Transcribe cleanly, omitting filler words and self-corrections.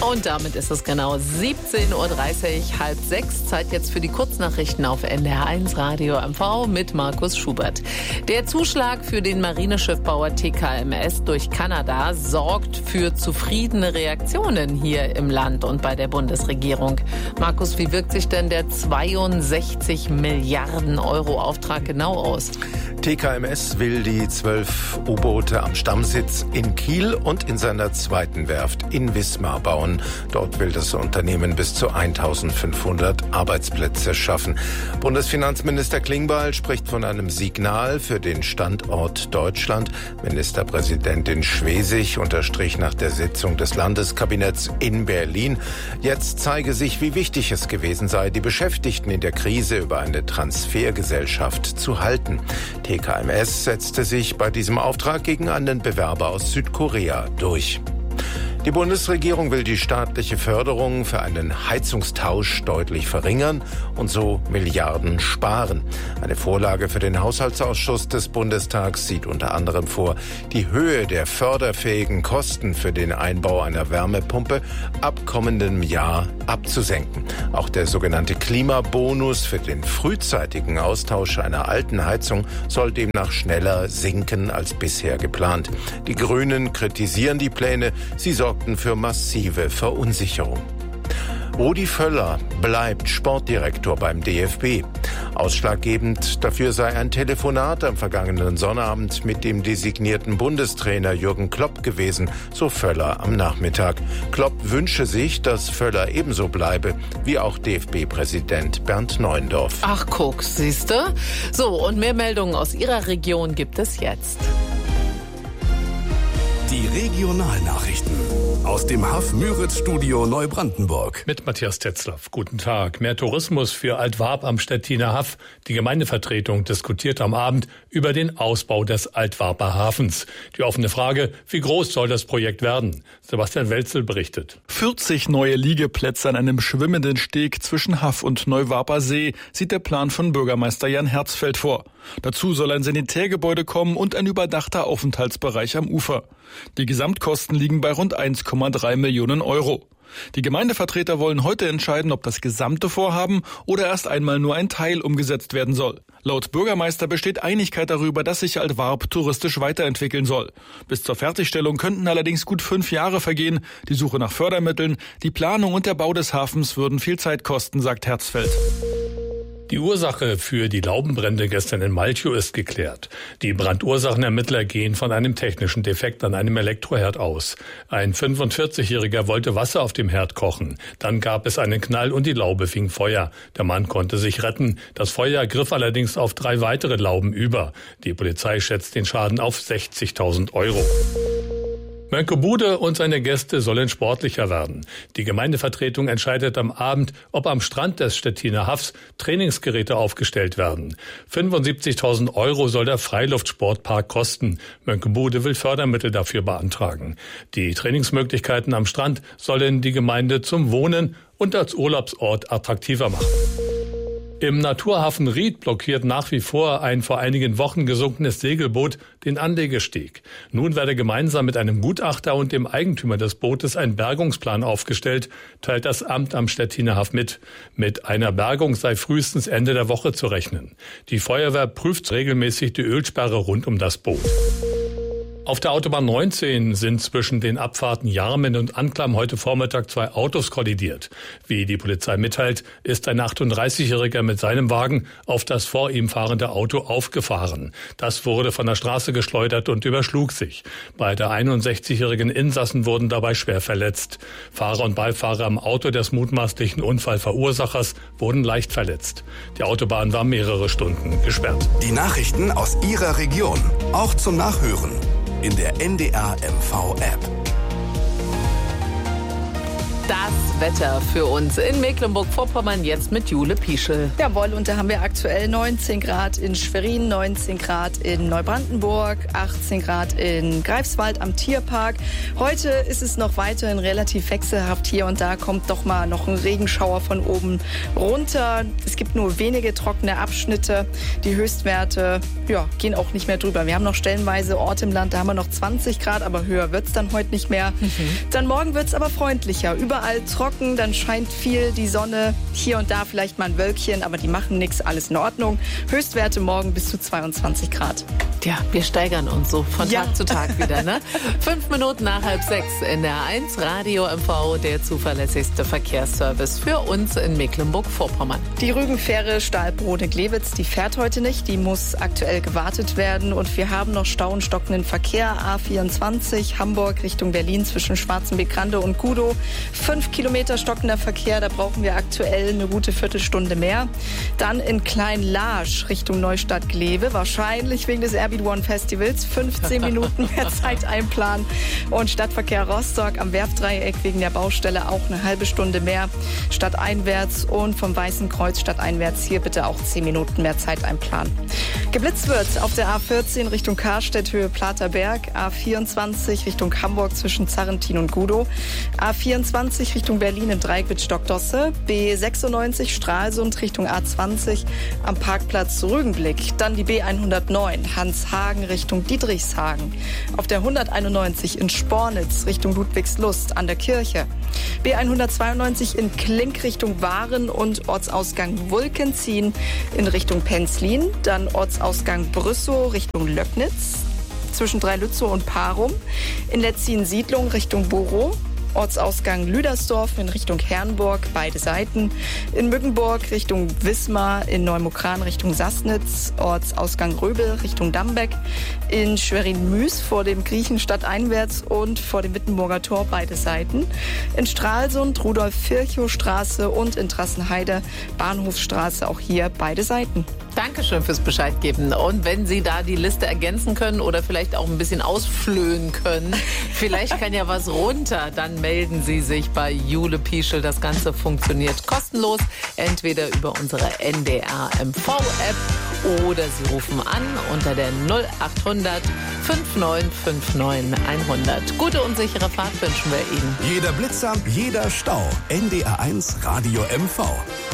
Und damit ist es genau 17.30 Uhr, halb sechs. Zeit jetzt für die Kurznachrichten auf NDR1 Radio MV mit Markus Schubert. Der Zuschlag für den Marineschiffbauer TKMS durch Kanada sorgt für zufriedene Reaktionen hier im Land und bei der Bundesregierung. Markus, wie wirkt sich denn der 62 Milliarden Euro Auftrag genau aus? TKMS will die 12 U-Boote am Stammsitz in Kiel und in seiner zweiten Werft in Wismar bauen. Dort will das Unternehmen bis zu 1500 Arbeitsplätze schaffen. Bundesfinanzminister Klingbeil spricht von einem Signal für den Standort Deutschland. Ministerpräsidentin Schwesig unterstrich nach der Sitzung des Landeskabinetts in Berlin: Jetzt zeige sich, wie wichtig es gewesen sei, die Beschäftigten in der Krise über eine Transfergesellschaft zu halten. TKMS setzte sich bei diesem Auftrag gegen einen Bewerber aus Südkorea durch. Die Bundesregierung will die staatliche Förderung für einen Heizungstausch deutlich verringern und so Milliarden sparen. Eine Vorlage für den Haushaltsausschuss des Bundestags sieht unter anderem vor, die Höhe der förderfähigen Kosten für den Einbau einer Wärmepumpe ab kommendem Jahr abzusenken. Auch der sogenannte Klimabonus für den frühzeitigen Austausch einer alten Heizung soll demnach schneller sinken als bisher geplant. Die Grünen kritisieren die Pläne, sie sorgten für massive Verunsicherung. Rudi Völler bleibt Sportdirektor beim DFB. Ausschlaggebend dafür sei ein Telefonat am vergangenen Sonnabend mit dem designierten Bundestrainer Jürgen Klopp gewesen, so Völler am Nachmittag. Klopp wünsche sich, dass Völler ebenso bleibe wie auch DFB-Präsident Bernd Neuendorf. Ach guck, siehste. So, und mehr Meldungen aus Ihrer Region gibt es jetzt. Die Regionalnachrichten aus dem Haff-Müritz-Studio Neubrandenburg. Mit Matthias Tetzlaff. Guten Tag. Mehr Tourismus für Altwarp am Stettiner Haff. Die Gemeindevertretung diskutiert am Abend über den Ausbau des Altwarper Hafens. Die offene Frage: Wie groß soll das Projekt werden? Sebastian Welzel berichtet. 40 neue Liegeplätze an einem schwimmenden Steg zwischen Haff und Neuwarper See sieht der Plan von Bürgermeister Jan Herzfeld vor. Dazu soll ein Sanitärgebäude kommen und ein überdachter Aufenthaltsbereich am Ufer. Die Gesamtkosten liegen bei rund 1,3 Millionen Euro. Die Gemeindevertreter wollen heute entscheiden, ob das gesamte Vorhaben oder erst einmal nur ein Teil umgesetzt werden soll. Laut Bürgermeister besteht Einigkeit darüber, dass sich Altwarp touristisch weiterentwickeln soll. Bis zur Fertigstellung könnten allerdings gut 5 Jahre vergehen. Die Suche nach Fördermitteln, die Planung und der Bau des Hafens würden viel Zeit kosten, sagt Herzfeld. Die Ursache für die Laubenbrände gestern in Malchow ist geklärt. Die Brandursachenermittler gehen von einem technischen Defekt an einem Elektroherd aus. Ein 45-Jähriger wollte Wasser auf dem Herd kochen. Dann gab es einen Knall und die Laube fing Feuer. Der Mann konnte sich retten. Das Feuer griff allerdings auf 3 weitere Lauben über. Die Polizei schätzt den Schaden auf 60.000 Euro. Mönckebude und seine Gäste sollen sportlicher werden. Die Gemeindevertretung entscheidet am Abend, ob am Strand des Stettiner Haffs Trainingsgeräte aufgestellt werden. 75.000 Euro soll der Freiluftsportpark kosten. Mönckebude will Fördermittel dafür beantragen. Die Trainingsmöglichkeiten am Strand sollen die Gemeinde zum Wohnen und als Urlaubsort attraktiver machen. Im Naturhafen Ried blockiert nach wie vor ein vor einigen Wochen gesunkenes Segelboot den Anlegesteg. Nun werde gemeinsam mit einem Gutachter und dem Eigentümer des Bootes ein Bergungsplan aufgestellt, teilt das Amt am Stettiner Haff mit. Mit einer Bergung sei frühestens Ende der Woche zu rechnen. Die Feuerwehr prüft regelmäßig die Ölsperre rund um das Boot. Auf der Autobahn 19 sind zwischen den Abfahrten Jarmen und Anklam heute Vormittag 2 Autos kollidiert. Wie die Polizei mitteilt, ist ein 38-Jähriger mit seinem Wagen auf das vor ihm fahrende Auto aufgefahren. Das wurde von der Straße geschleudert und überschlug sich. Beide 61-jährigen Insassen wurden dabei schwer verletzt. Fahrer und Beifahrer am Auto des mutmaßlichen Unfallverursachers wurden leicht verletzt. Die Autobahn war mehrere Stunden gesperrt. Die Nachrichten aus Ihrer Region, auch zum Nachhören in der NDR MV App. Das Wetter für uns in Mecklenburg-Vorpommern jetzt mit Jule Pieschel. Jawohl, und da haben wir aktuell 19 Grad in Schwerin, 19 Grad in Neubrandenburg, 18 Grad in Greifswald am Tierpark. Heute ist es noch weiterhin relativ wechselhaft. Hier und da kommt doch mal noch ein Regenschauer von oben runter. Es gibt nur wenige trockene Abschnitte. Die Höchstwerte gehen auch nicht mehr drüber. Wir haben noch stellenweise Orte im Land, da haben wir noch 20 Grad, aber höher wird es dann heute nicht mehr. Dann morgen wird es aber freundlicher. Überall trocken, dann scheint viel die Sonne. Hier und da vielleicht mal ein Wölkchen, aber die machen nichts, alles in Ordnung. Höchstwerte morgen bis zu 22 Grad. Ja, wir steigern uns so von Tag zu Tag wieder, ne? 5 Minuten nach 5:30 in der 1 Radio MV, der zuverlässigste Verkehrsservice für uns in Mecklenburg-Vorpommern. Die Rügenfähre Stahlbrode-Glewitz, die fährt heute nicht, die muss aktuell gewartet werden und wir haben noch Stau und stockenden Verkehr. A24 Hamburg Richtung Berlin zwischen Schwarzenbeck-Grande und Gudow. 5 Kilometer stockender Verkehr, da brauchen wir aktuell eine gute Viertelstunde mehr. Dann in Klein-Laasch Richtung Neustadt-Glewe, wahrscheinlich wegen des Airbeat One Festivals, 15 Minuten mehr Zeit einplanen. Und Stadtverkehr Rostock am Werftdreieck wegen der Baustelle auch eine halbe Stunde mehr stadteinwärts und vom Weißen Kreuz stadteinwärts hier bitte auch 10 Minuten mehr Zeit einplanen. Geblitzt wird auf der A14 Richtung Karstedt Höhe Platerberg, A24 Richtung Hamburg zwischen Zarrentin und Gudow, A24 Richtung Berlin im Dreieck mit Stockdosse, B96 Stralsund Richtung A20 am Parkplatz Rügenblick, dann die B109 Hanshagen Richtung Dietrichshagen, auf der 191 in Spornitz Richtung Ludwigslust an der Kirche, B192 in Klink Richtung Waren und Ortsausgang Wulkenzien in Richtung Penzlin, dann Ortsausgang Brüssow Richtung Löcknitz, zwischen Dreilützow und Parum, in Letzin-Siedlung Richtung Borow, Ortsausgang Lüdersdorf in Richtung Herrenburg, beide Seiten, in Mückenburg Richtung Wismar, in Neumukran Richtung Sassnitz, Ortsausgang Röbel Richtung Dambeck, in Schwerin-Müs vor dem Griechenstadt einwärts und vor dem Wittenburger Tor, beide Seiten, in Stralsund Rudolf-Virchow-Straße und in Trassenheide Bahnhofsstraße, auch hier beide Seiten. Dankeschön fürs Bescheid geben. Und wenn Sie da die Liste ergänzen können oder vielleicht auch ein bisschen ausflöhen können, vielleicht kann ja was runter, dann melden Sie sich bei Jule Pieschel. Das Ganze funktioniert kostenlos, entweder über unsere NDR MV-App oder Sie rufen an unter der 0800 5959 100. Gute und sichere Fahrt wünschen wir Ihnen. Jeder Blitzer, jeder Stau. NDR 1 Radio MV.